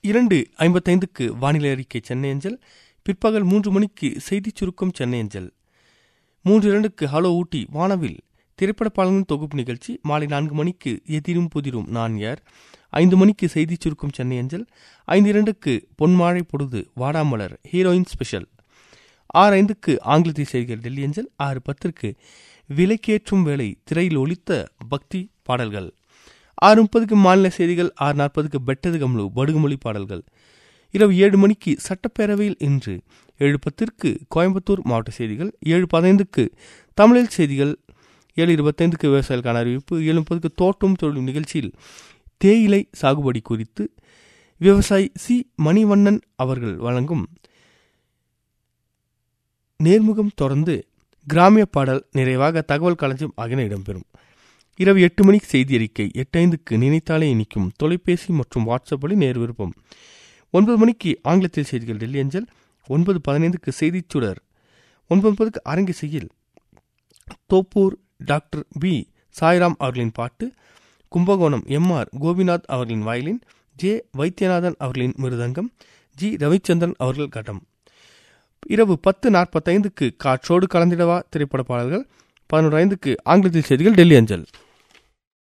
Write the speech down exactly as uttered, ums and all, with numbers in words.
இரண்டு ஐம்பத்தைந்துக்கு வானிலை அறிக்கை சென்னை அஞ்சல். பிற்பகல் மூன்று மணிக்கு செய்தி சுருக்கம் சென்னை அஞ்சல். மூன்று இரண்டுக்கு ஹலோ ஊட்டி வானவில் திரைப்பட பாடல்களின் தொகுப்பு நிகழ்ச்சி. மாலை நான்கு மணிக்கு எதிரும் புதிரும் நான் யார். ஐந்து மணிக்கு செய்தி சுருக்கம் சென்னை அஞ்சல். ஐந்து இரண்டுக்கு பொன்மாழை பொழுது வாடாமலர் ஹீரோயின் ஸ்பெஷல். ஆறு ஐந்துக்கு ஆங்கிலத்தில் செய்திகள் டெல்லி அஞ்சல். ஆறு பத்திற்கு விலைக்கேற்றும் வேலை திரையில் ஒலித்த பக்தி பாடல்கள். ஆறு முப்பதுக்கு மாநில செய்திகள். ஆறு நாற்பதுக்கு பெட்டது கம்லு படுகுமொழி பாடல்கள். இரவு ஏழு மணிக்கு சட்டப்பேரவையில் இன்று. ஏழு பத்திற்கு கோயம்புத்தூர் மாவட்ட செய்திகள். ஏழு பதினைந்துக்கு தமிழில் செய்திகள். ஏழு இருபத்தைந்துக்கு விவசாயிகளுக்கான அறிவிப்பு. ஏழு முப்பதுக்கு தோட்டம் தொழில் நிகழ்ச்சியில் தேயிலை சாகுபடி குறித்து விவசாயி சி மணிவண்ணன் அவர்கள் வழங்கும் நேர்முகம் தொடர்ந்து கிராமிய பாடல், நிறைவாக தகவல் களஞ்சியம் ஆகியன இடம்பெறும். இரவு எட்டு மணிக்கு செய்தி அறிக்கை. எட்டு ஐந்துக்கு நினைத்தாலே இனிக்கும் தொலைபேசி மற்றும் வாட்ஸ்அப் வழி நேர் விருப்பம். ஒன்பது மணிக்கு ஆங்கிலத்தில் செய்திகள் டெல்லி அஞ்சல். ஒன்பது பதினைந்துக்கு செய்திச் சுடர். ஒன்பது முப்பதுக்கு அரங்கிசையில் தோப்பூர் டாக்டர் பி சாய்ராம் அவர்களின் பாட்டு, கும்பகோணம் எம் ஆர் கோபிநாத் அவர்களின் வயலின், ஜே வைத்தியநாதன் அவர்களின் மிருதங்கம், ஜி ரவிச்சந்திரன் அவர்கள் கட்டம். இரவு பத்து நாற்பத்தைந்துக்கு காற்றோடு கலந்திடவா திரைப்பட பாடல்கள். பதினொன்று ஐந்துக்கு ஆங்கிலத்தில் செய்திகள் டெல்லி அஞ்சல்.